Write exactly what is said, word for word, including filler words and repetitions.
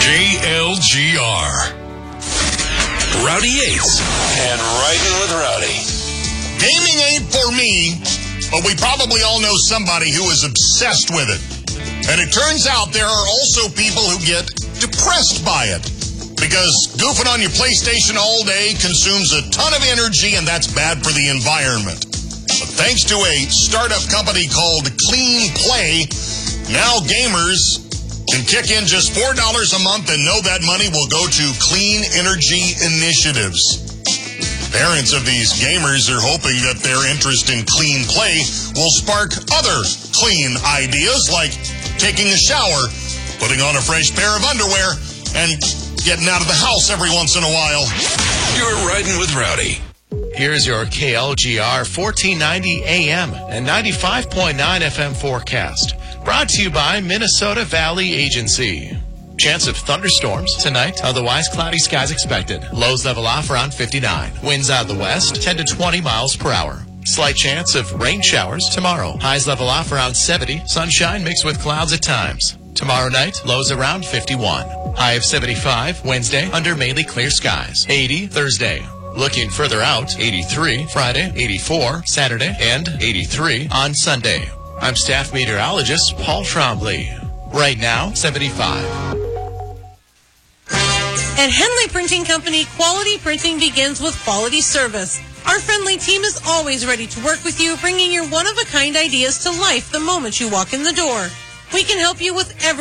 K L G R. Rowdy Yates and Riding with Rowdy. Gaming ain't for me, but we probably all know somebody who is obsessed with it. And it turns out there are also people who get depressed by it. Because goofing on your PlayStation all day consumes a ton of energy, and that's bad for the environment. But thanks to a startup company called Clean Play, now gamers can kick in just four dollars a month and know that money will go to clean energy initiatives. Parents of these gamers are hoping that their interest in Clean Play will spark other clean ideas like taking a shower, putting on a fresh pair of underwear, and getting out of the house every once in a while. You're Riding with Rowdy. Here's your K L G R fourteen ninety A M and ninety-five point nine F M forecast. Brought to you by Minnesota Valley Agency. Chance of thunderstorms tonight. Otherwise, cloudy skies expected. Lows level off around fifty-nine. Winds out of the west, ten to twenty miles per hour. Slight chance of rain showers tomorrow. Highs level off around seventy. Sunshine mixed with clouds at times. Tomorrow night, lows around fifty-one. High of seventy-five. Wednesday, under mainly clear skies. eighty Thursday. Looking further out, eighty-three Friday, eighty-four Saturday, and eighty-three on Sunday. I'm staff meteorologist Paul Trombley. Right now, seventy-five. At Henley Printing Company, quality printing begins with quality service. Our friendly team is always ready to work with you, bringing your one-of-a-kind ideas to life the moment you walk in the door. We can help you with every